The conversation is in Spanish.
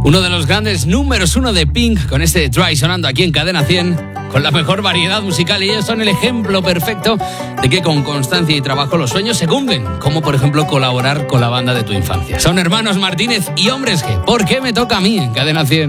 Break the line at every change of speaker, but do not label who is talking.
Uno de los grandes números uno de Pink con este Dry sonando aquí en Cadena 100, con la mejor variedad musical, y ellos son el ejemplo perfecto de que con constancia y trabajo los sueños se cumplen, como por ejemplo colaborar con la banda de tu infancia. Son hermanos Martínez y Hombres G. ¿Por qué me toca a mí en Cadena 100?